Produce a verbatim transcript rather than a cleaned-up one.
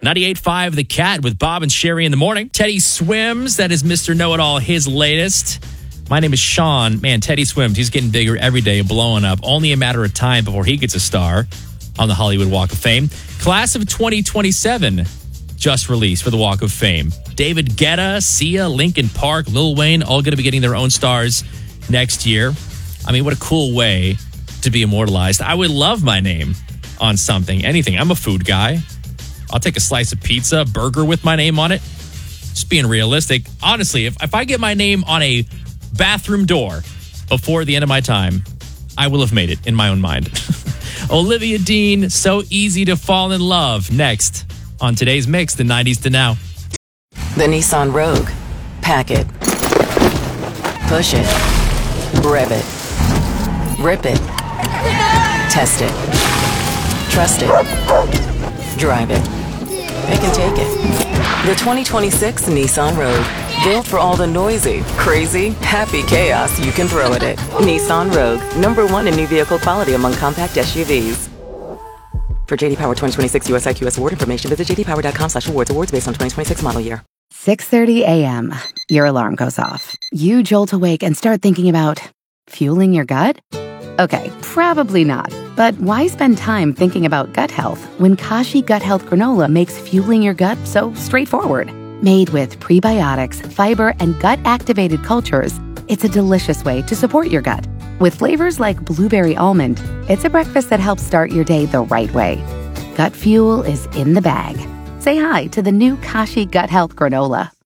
ninety-eight point five The Cat with Bob and Sherry in the morning. Teddy Swims, that is Mister Know-It-All, his latest. My name is Sean. Man, Teddy Swims, he's getting bigger every day, blowing up. Only a matter of time before he gets a star on the Hollywood Walk of Fame. Class of twenty twenty-seven just released for the Walk of Fame. David Guetta, Sia, Linkin Park, Lil Wayne, all going to be getting their own stars next year. I mean, what a cool way to be immortalized. I would love my name on something, anything. I'm a food guy. I'll take a slice of pizza, burger with my name on it. Just being realistic. Honestly, if, if I get my name on a bathroom door before the end of my time, I will have made it in my own mind. Olivia Dean, So Easy to Fall in Love. Next on today's mix, the nineties to now. The Nissan Rogue. Pack it. Push it. Rev it. Rip it. Test it. Trust it. Drive it. Pick and take it. The twenty twenty-six Nissan Rogue. Built for all the noisy, crazy, happy chaos you can throw at it. Nissan Rogue. Number one in new vehicle quality among compact S U Vs. For J D Power twenty twenty-six U S I Q S award information, visit j d power dot com slash awards. Awards based on twenty twenty-six model year. six thirty a.m. Your alarm goes off. You jolt awake and start thinking about fueling your gut? Okay, probably not. But why spend time thinking about gut health when Kashi Gut Health Granola makes fueling your gut so straightforward? Made with prebiotics, fiber, and gut-activated cultures, it's a delicious way to support your gut. With flavors like blueberry almond, it's a breakfast that helps start your day the right way. Gut fuel is in the bag. Say hi to the new Kashi Gut Health Granola.